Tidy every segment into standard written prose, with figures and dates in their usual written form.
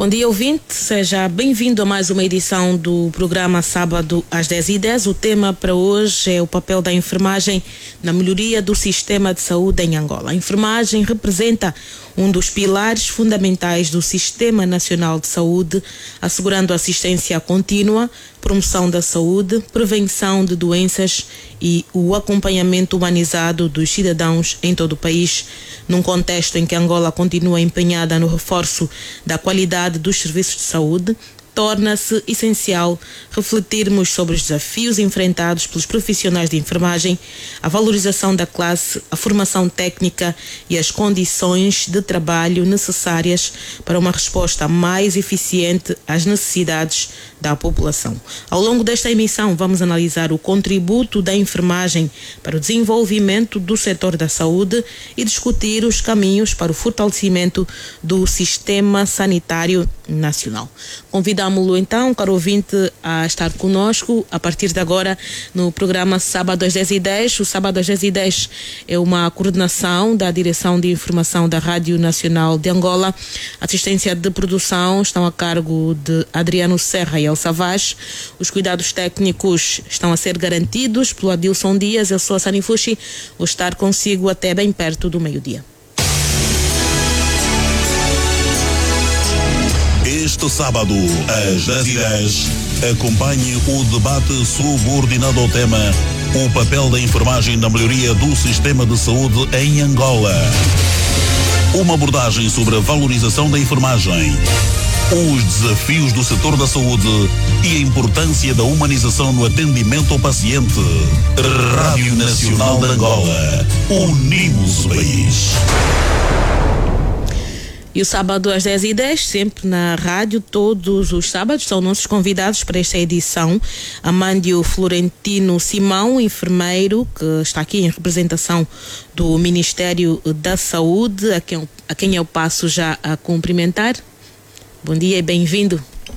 Bom dia, ouvinte. Seja bem-vindo a mais uma edição do programa Sábado às 10h10. O tema para hoje é o papel da enfermagem na melhoria do sistema de saúde em Angola. A enfermagem representa um dos pilares fundamentais do Sistema Nacional de Saúde, assegurando assistência contínua, promoção da saúde, prevenção de doenças e o acompanhamento humanizado dos cidadãos em todo o país, num contexto em que Angola continua empenhada no reforço da qualidade dos serviços de saúde. Torna-se essencial refletirmos sobre os desafios enfrentados pelos profissionais de enfermagem, a valorização da classe, a formação técnica e as condições de trabalho necessárias para uma resposta mais eficiente às necessidades da população. Ao longo desta emissão, vamos analisar o contributo da enfermagem para o desenvolvimento do setor da saúde e discutir os caminhos para o fortalecimento do sistema sanitário nacional. Convidamos-lo então, caro ouvinte, a estar conosco a partir de agora no programa Sábado às 10h10. O Sábado às 10h10 é uma coordenação da Direção de Informação da Rádio Nacional de Angola. Assistência de produção estão a cargo de Adriano Serra e Elsa Vaz. Os cuidados técnicos estão a ser garantidos pelo Adilson Dias. Eu sou a Sani Fushi. Vou estar consigo até bem perto do meio-dia. Este sábado, às 10h10, acompanhe o debate subordinado ao tema O papel da enfermagem na melhoria do sistema de saúde em Angola. Uma abordagem sobre a valorização da enfermagem, os desafios do setor da saúde e a importância da humanização no atendimento ao paciente. Rádio Nacional de Angola. Unimos o país. E o sábado às 10h10, sempre na rádio, todos os sábados, são nossos convidados para esta edição. Amândio Florentino Simão, enfermeiro, que está aqui em representação do Ministério da Saúde, a quem eu passo já a cumprimentar. Bom dia e bem-vindo.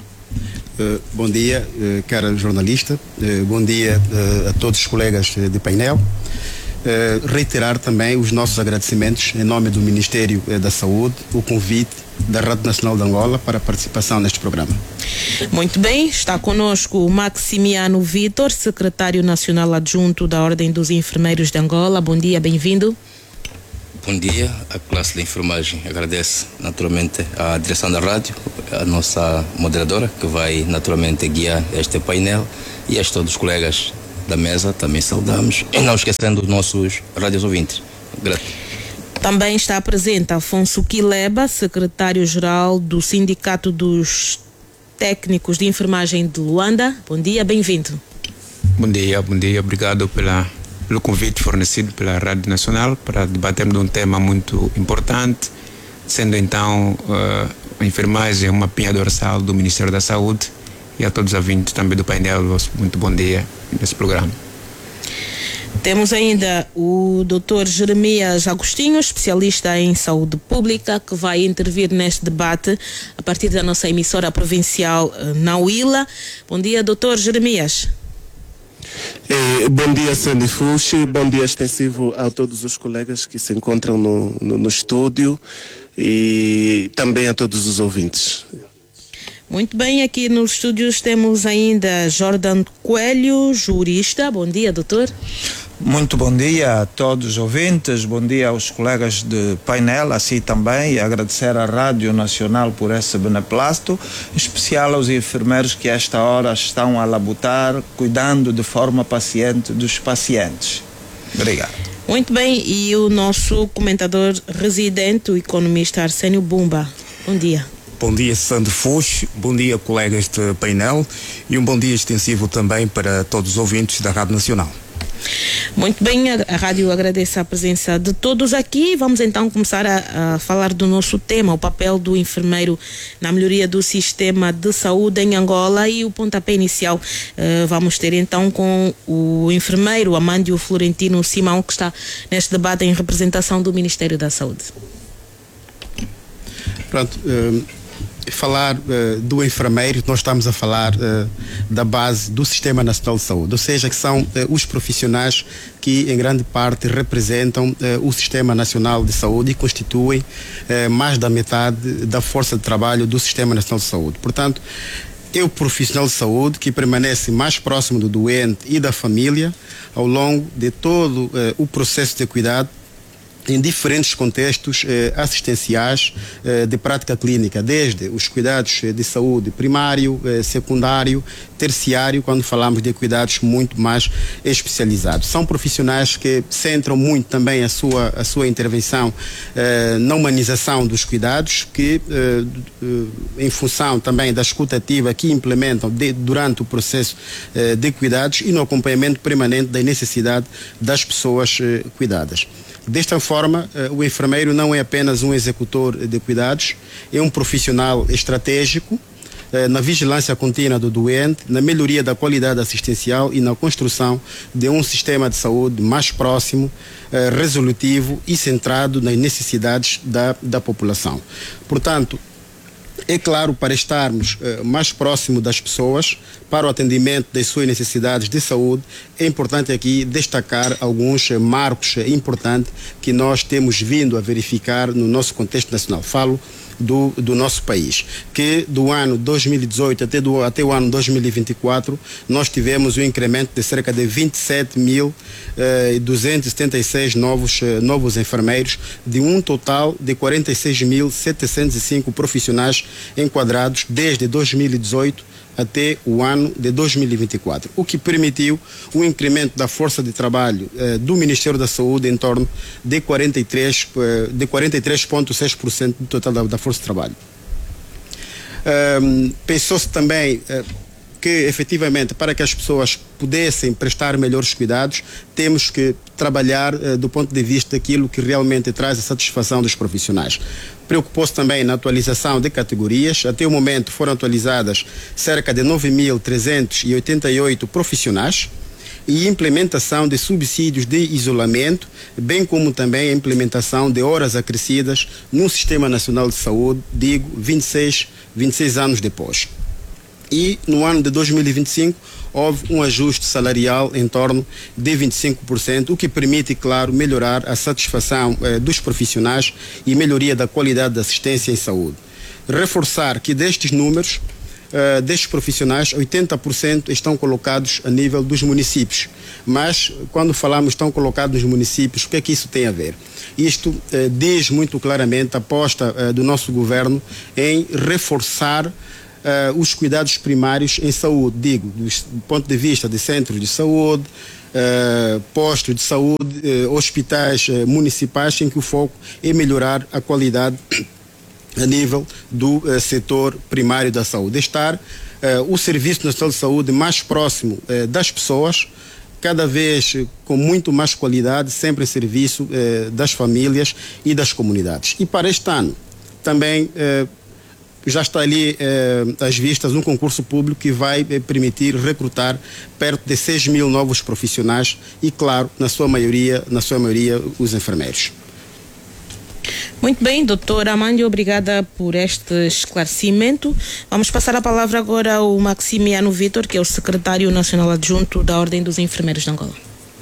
Bom dia, cara jornalista. Bom dia a todos os colegas de painel. Reiterar também os nossos agradecimentos em nome do Ministério da Saúde, o convite da Rádio Nacional de Angola para a participação neste programa. Muito bem, está conosco o Maximiano Vitor, secretário nacional adjunto da Ordem dos Enfermeiros de Angola. Bom dia, bem-vindo. Bom dia, a classe de enfermagem agradece naturalmente à direção da rádio, a nossa moderadora, que vai naturalmente guiar este painel, e a todos os colegas da mesa também saudamos, e não esquecendo os nossos rádios ouvintes. Grato. Também está presente Afonso Quileba, secretário-geral do Sindicato dos Técnicos de Enfermagem de Luanda. Bom dia, bem-vindo. Bom dia, obrigado pelo convite fornecido pela Rádio Nacional para debatermos de um tema muito importante, sendo então a enfermagem uma pinha dorsal do Ministério da Saúde. E a todos os ouvintes também do painel, muito bom dia nesse programa. Temos ainda o Dr. Jeremias Agostinho, especialista em saúde pública, que vai intervir neste debate a partir da nossa emissora provincial na Huila. Bom dia, Dr. Jeremias. Bom dia, Sandy Fushi. Bom dia extensivo a todos os colegas que se encontram no estúdio e também a todos os ouvintes. Muito bem, aqui nos estúdios temos ainda Jordan Coelho, jurista. Bom dia, doutor. Muito bom dia a todos os ouvintes, bom dia aos colegas de painel, assim também, e agradecer à Rádio Nacional por esse beneplácito, em especial aos enfermeiros que a esta hora estão a labutar, cuidando de forma paciente dos pacientes. Obrigado. Muito bem, e o nosso comentador residente, o economista Arsénio Bumba. Bom dia. Bom dia, Sandro Fuxo, bom dia, colegas de painel, e um bom dia extensivo também para todos os ouvintes da Rádio Nacional. Muito bem, a rádio agradece a presença de todos aqui. Vamos então começar a falar do nosso tema, o papel do enfermeiro na melhoria do sistema de saúde em Angola, e o pontapé inicial vamos ter então com o enfermeiro Amândio Florentino Simão, que está neste debate em representação do Ministério da Saúde. Pronto, falar do enfermeiro, nós estamos a falar da base do Sistema Nacional de Saúde, ou seja, que são os profissionais que em grande parte representam o Sistema Nacional de Saúde e constituem mais da metade da força de trabalho do Sistema Nacional de Saúde. Portanto, é o profissional de saúde que permanece mais próximo do doente e da família ao longo de todo o processo de cuidado em diferentes contextos assistenciais de prática clínica, desde os cuidados de saúde primário, secundário, terciário, quando falamos de cuidados muito mais especializados. São profissionais que centram muito também a sua intervenção na humanização dos cuidados, que em função também da escuta ativa que implementam durante o processo de cuidados e no acompanhamento permanente da necessidade das pessoas cuidadas. Desta forma, o enfermeiro não é apenas um executor de cuidados, é um profissional estratégico na vigilância contínua do doente, na melhoria da qualidade assistencial e na construção de um sistema de saúde mais próximo, resolutivo e centrado nas necessidades da população. Portanto, é claro, para estarmos mais próximo das pessoas, para o atendimento das suas necessidades de saúde, é importante aqui destacar alguns marcos importantes que nós temos vindo a verificar no nosso contexto nacional. Falo do nosso país, que do ano 2018 até o ano 2024 nós tivemos um incremento de cerca de 27.276 novos enfermeiros, de um total de 46.705 profissionais enquadrados desde 2018 até o ano de 2024, o que permitiu um incremento da força de trabalho do Ministério da Saúde em torno de 43,6% do total da força de trabalho. Pensou-se também que, efetivamente, para que as pessoas pudessem prestar melhores cuidados, temos que trabalhar do ponto de vista daquilo que realmente traz a satisfação dos profissionais. Preocupou-se também na atualização de categorias. Até o momento foram atualizadas cerca de 9.388 profissionais e implementação de subsídios de isolamento, bem como também a implementação de horas acrescidas no Sistema Nacional de Saúde, 26 anos depois. E no ano de 2025 houve um ajuste salarial em torno de 25%, o que permite, claro, melhorar a satisfação dos profissionais e melhoria da qualidade da assistência em saúde. Reforçar que destes números, destes profissionais, 80% estão colocados a nível dos municípios. Mas, quando falamos estão colocados nos municípios, o que é que isso tem a ver? Isto diz muito claramente a aposta do nosso governo em reforçar os cuidados primários em saúde, digo, do ponto de vista de centros de saúde, postos de saúde, hospitais municipais, em que o foco é melhorar a qualidade a nível do setor primário da saúde. Estar o Serviço Nacional de Saúde mais próximo das pessoas, cada vez com muito mais qualidade, sempre em serviço das famílias e das comunidades. E para este ano, também já está ali às vistas um concurso público que vai permitir recrutar perto de 6.000 novos profissionais e, claro, na sua maioria, os enfermeiros. Muito bem, doutora Amândio, obrigada por este esclarecimento. Vamos passar a palavra agora ao Maximiano Vitor, que é o secretário nacional adjunto da Ordem dos Enfermeiros de Angola.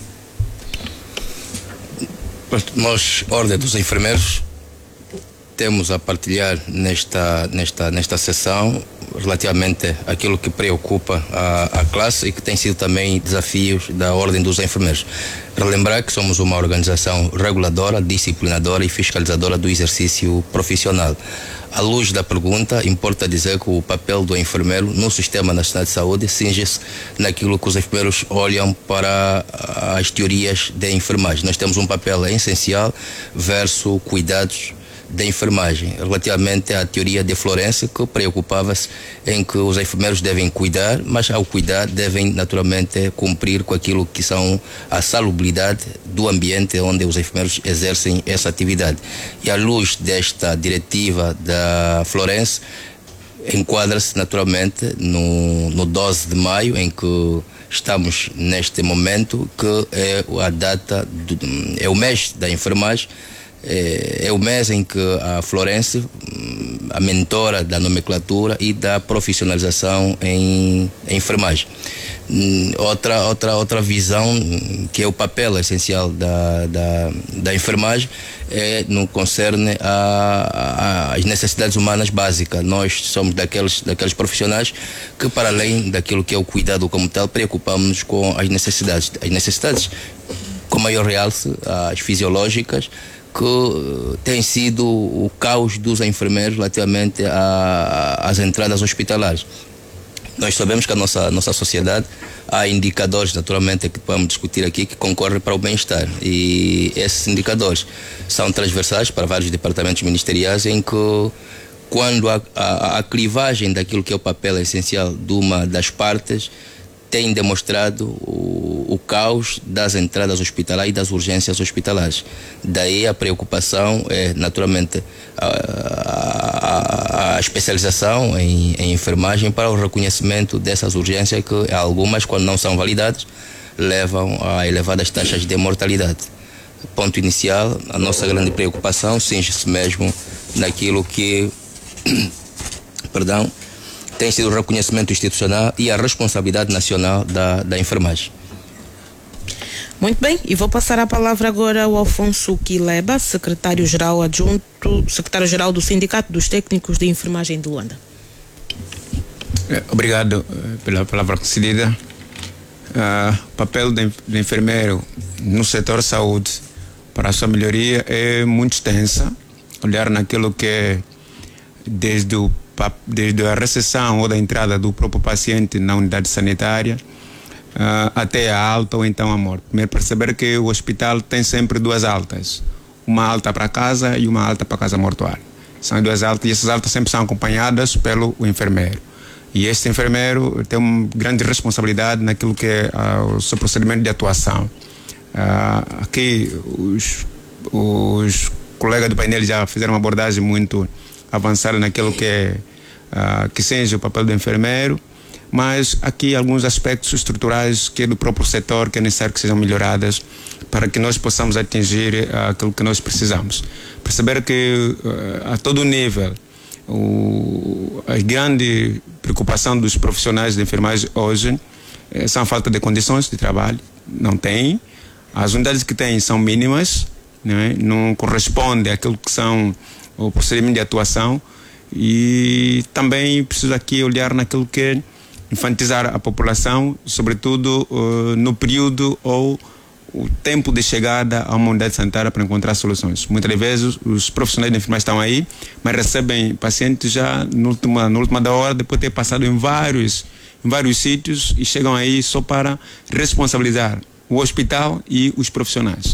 Nós, Ordem dos Enfermeiros, temos a partilhar nesta sessão relativamente àquilo que preocupa a classe e que tem sido também desafios da Ordem dos Enfermeiros. Relembrar que somos uma organização reguladora, disciplinadora e fiscalizadora do exercício profissional. À luz da pergunta, importa dizer que o papel do enfermeiro no Sistema Nacional de Saúde cinge-se naquilo que os enfermeiros olham para as teorias de enfermagem. Nós temos um papel essencial versus cuidados da enfermagem, relativamente à teoria de Florence, que preocupava-se em que os enfermeiros devem cuidar, mas ao cuidar devem naturalmente cumprir com aquilo que são a salubridade do ambiente onde os enfermeiros exercem essa atividade. E à luz desta diretiva da Florence, enquadra-se naturalmente no 12 de maio, em que estamos neste momento, que é a data, é o mês da enfermagem. É o mês em que a Florence a mentora da nomenclatura e da profissionalização em enfermagem. Outra visão, que é o papel essencial da enfermagem, no concerne às necessidades humanas básicas. Nós somos daqueles profissionais que, para além daquilo que é o cuidado como tal, preocupamos-nos com as necessidades com maior realce, as fisiológicas, que tem sido o caos dos enfermeiros relativamente às entradas hospitalares. Nós sabemos que a nossa sociedade, há indicadores, naturalmente, que podemos discutir aqui, que concorrem para o bem-estar. E esses indicadores são transversais para vários departamentos ministeriais, em que, quando a clivagem daquilo que é o papel essencial de uma das partes, tem demonstrado o caos das entradas hospitalares e das urgências hospitalares. Daí a preocupação é, naturalmente, a especialização em enfermagem para o reconhecimento dessas urgências, que algumas, quando não são validadas, levam a elevadas taxas de mortalidade. Ponto inicial, a nossa grande preocupação cinge-se mesmo naquilo que tem sido o reconhecimento institucional e a responsabilidade nacional da enfermagem. Muito bem, e vou passar a palavra agora ao Alfonso Quileba, secretário-geral adjunto, secretário-geral do Sindicato dos Técnicos de Enfermagem de Luanda. Obrigado pela palavra concedida. O papel do enfermeiro no setor de saúde para a sua melhoria é muito extensa. Olhar naquilo que é desde a recepção ou da entrada do próprio paciente na unidade sanitária até a alta ou então a morte. Primeiro, perceber que o hospital tem sempre duas altas, uma alta para casa e uma alta para casa mortuária. São duas altas, e essas altas sempre são acompanhadas pelo enfermeiro. E este enfermeiro tem uma grande responsabilidade naquilo que é o seu procedimento de atuação. Aqui os colegas do painel já fizeram uma abordagem muito avançada naquilo que seja o papel do enfermeiro, mas aqui alguns aspectos estruturais que é do próprio setor que é necessário que sejam melhoradas para que nós possamos atingir aquilo que nós precisamos. Perceber que a todo nível a grande preocupação dos profissionais de enfermagem hoje são a falta de condições de trabalho. Não tem. As unidades que têm são mínimas, né? Não corresponde àquilo que são o procedimento de atuação, e também preciso aqui olhar naquilo que é infantizar a população, sobretudo no período ou o tempo de chegada a uma unidade sanitária para encontrar soluções. Muitas vezes os profissionais de enfermagem estão aí, mas recebem pacientes já na última da hora, depois de ter passado em vários sítios, e chegam aí só para responsabilizar o hospital e os profissionais.